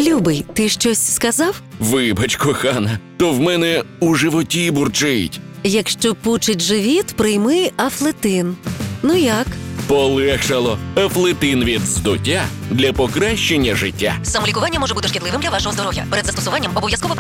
Любий, ти щось сказав? Вибач, кохана, то в мене у животі бурчить. Якщо пучить живіт, прийми Афлетин. Ну як? Полегшало. Афлетин від вздуття для покращення життя. Самолікування може бути шкідливим для вашого здоров'я. Перед застосуванням обов'язково